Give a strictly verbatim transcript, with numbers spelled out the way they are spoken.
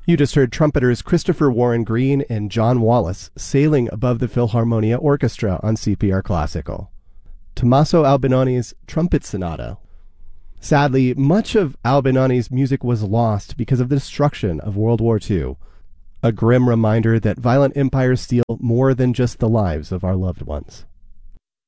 You just heard trumpeters Christopher Warren Green and John Wallace sailing above the Philharmonia Orchestra on C P R Classical. Tommaso Albinoni's Trumpet Sonata. Sadly, much of Albinoni's music was lost because of the destruction of World War Two, a grim reminder that violent empires steal more than just the lives of our loved ones.